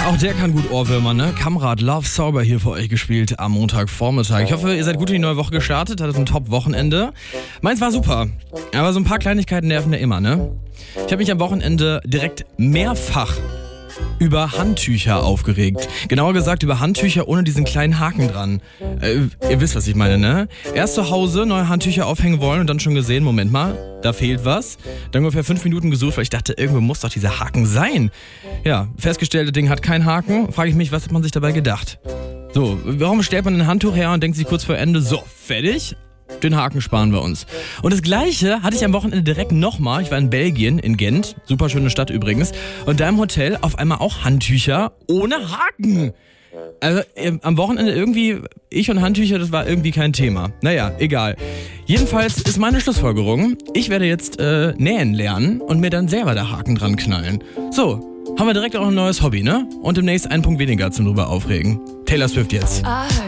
Auch der kann gut Ohrwürmer, ne? Kamrat Love Sober hier für euch gespielt am Montagvormittag. Ich hoffe, ihr seid gut in die neue Woche gestartet, hattet ein Top-Wochenende. Meins war super, aber so ein paar Kleinigkeiten nerven ja immer, ne? Ich habe mich am Wochenende direkt mehrfach über Handtücher aufgeregt. Genauer gesagt über Handtücher ohne diesen kleinen Haken dran. Ihr wisst, was ich meine, ne? Erst zu Hause neue Handtücher aufhängen wollen und dann schon gesehen, Moment mal, da fehlt was. Dann ungefähr 5 Minuten gesucht, weil ich dachte, irgendwo muss doch dieser Haken sein. Ja, festgestellt, das Ding hat keinen Haken. Frage ich mich, was hat man sich dabei gedacht? So, warum stellt man ein Handtuch her und denkt sich kurz vor Ende, so, fertig? Den Haken sparen wir uns. Und das Gleiche hatte ich am Wochenende direkt nochmal. Ich war in Belgien, in Gent, super schöne Stadt übrigens. Und da im Hotel auf einmal auch Handtücher ohne Haken. Also am Wochenende irgendwie, ich und Handtücher, das war irgendwie kein Thema. Naja, egal. Jedenfalls ist meine Schlussfolgerung, ich werde jetzt nähen lernen und mir dann selber der Haken dran knallen. So, haben wir direkt auch ein neues Hobby, ne? Und demnächst einen Punkt weniger zum drüber aufregen. Taylor Swift jetzt.